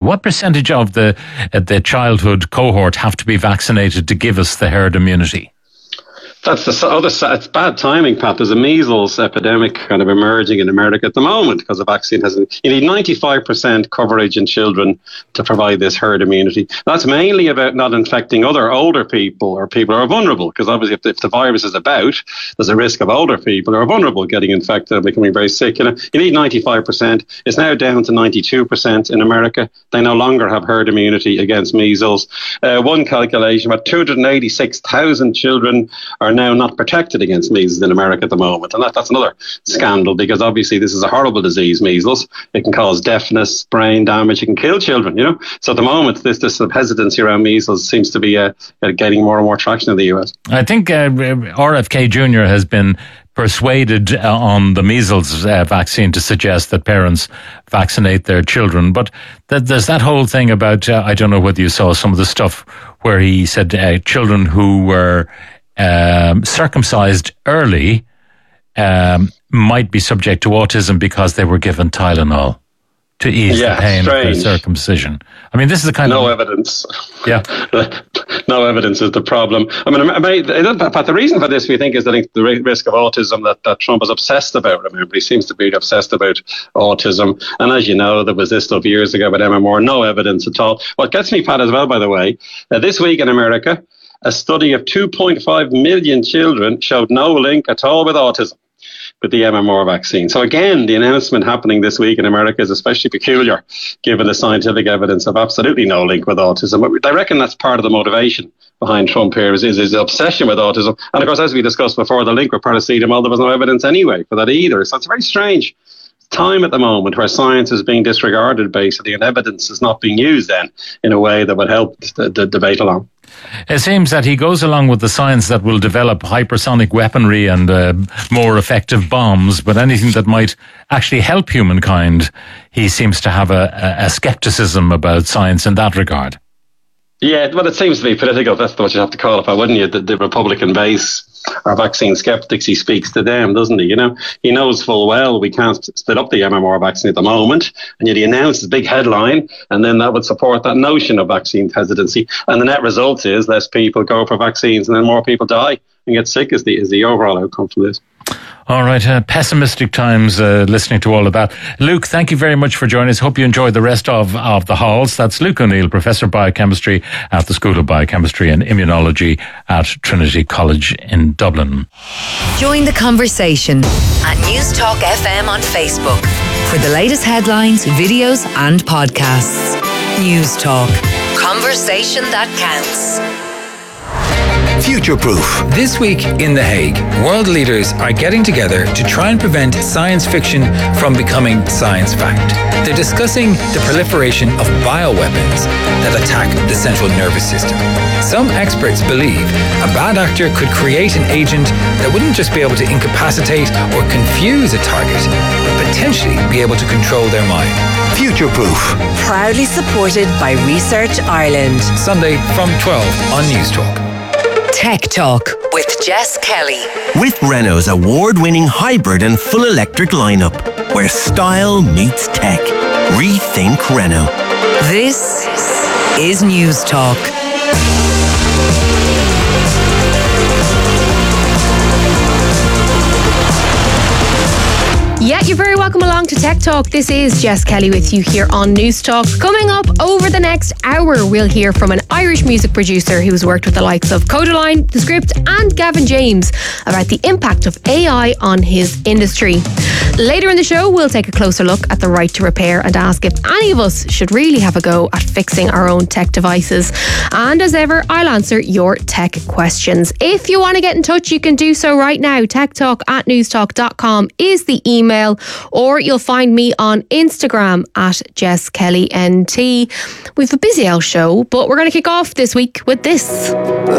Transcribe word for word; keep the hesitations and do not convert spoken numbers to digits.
What percentage of the uh, the childhood cohort have to be vaccinated to give us the herd immunity? That's the other side. It's bad timing, Pat. There's a measles epidemic kind of emerging in America at the moment because the vaccine hasn't. You need ninety-five percent coverage in children to provide this herd immunity. That's mainly about not infecting other older people or people who are vulnerable, because obviously if the, if the virus is about, there's a risk of older people who are vulnerable getting infected and becoming very sick. You know, you need ninety-five percent. It's now down to ninety-two percent in America. They no longer have herd immunity against measles. Uh, one calculation, about two hundred eighty-six thousand children are now not protected against measles in America at the moment. And that, that's another scandal, because obviously this is a horrible disease, measles. It can cause deafness, brain damage. It can kill children, you know. So at the moment, this, this hesitancy around measles seems to be uh, gaining more and more traction in the U S. I think uh, R F K Junior has been persuaded uh, on the measles uh, vaccine to suggest that parents vaccinate their children. But th- there's that whole thing about, uh, I don't know whether you saw some of the stuff where he said uh, children who were Um, circumcised early um, might be subject to autism because they were given Tylenol to ease yeah, the pain strange. of their circumcision. I mean, this is the kind no of... No evidence. Yeah. No evidence is the problem. I mean, Pat, the reason for this, we think, is I think the risk of autism that, that Trump is obsessed about. Remember, he seems to be obsessed about autism. And as you know, there was this stuff years ago about Emma Moore, no evidence at all. What gets me, Pat, as well, by the way, uh, this week in America, a study of two point five million children showed no link at all with autism with the M M R vaccine. So again, the announcement happening this week in America is especially peculiar, given the scientific evidence of absolutely no link with autism. But I reckon that's part of the motivation behind Trump here is, is his obsession with autism. And of course, as we discussed before, the link with paracetamol, there was no evidence anyway for that either. So it's very strange time at the moment where science is being disregarded, basically, and evidence is not being used then in a way that would help the, the debate along. It seems that he goes along with the science that will develop hypersonic weaponry and uh, more effective bombs, but anything that might actually help humankind, he seems to have a, a skepticism about science in that regard. Yeah, well, it seems to be political. That's what you have to call it, wouldn't you? The, the Republican base are vaccine skeptics. He speaks to them, doesn't he? You know, he knows full well we can't split up the M M R vaccine at the moment, and yet he announced a big headline, and then that would support that notion of vaccine hesitancy. And the net result is less people go for vaccines, and then more people die and get sick. Is the is the overall outcome from this? All right, uh, pessimistic times uh, listening to all of that. Luke, thank you very much for joining us. Hope you enjoyed the rest of, of the halls. That's Luke O'Neill, Professor of Biochemistry at the School of Biochemistry and Immunology at Trinity College in Dublin. Join the conversation at News Talk F M on Facebook for the latest headlines, videos and podcasts. News Talk. Conversation that counts. Future-proof. This week in The Hague, world leaders are getting together to try and prevent science fiction from becoming science fact. They're discussing the proliferation of bioweapons that attack the central nervous system. Some experts believe a bad actor could create an agent that wouldn't just be able to incapacitate or confuse a target, but potentially be able to control their mind. Future-proof. Proudly supported by Research Ireland. Sunday from twelve on News Talk. Tech Talk with Jess Kelly. With Renault's award-winning hybrid and full electric lineup, where style meets tech. Rethink Renault. This is News Talk. Yeah, you're very welcome along to Tech Talk. This is Jess Kelly with you here on News Talk. Coming up over the next hour, we'll hear from an Irish music producer who's worked with the likes of Codaline, The Script and Gavin James about the impact of A I on his industry. Later in the show, we'll take a closer look at the right to repair and ask if any of us should really have a go at fixing our own tech devices. And as ever, I'll answer your tech questions. If you want to get in touch, you can do so right now. techtalk at newstalk dot com is the email, or you'll find me on Instagram at Jess Kelly N T. We've a busy old show, but we're going to kick off this week with this.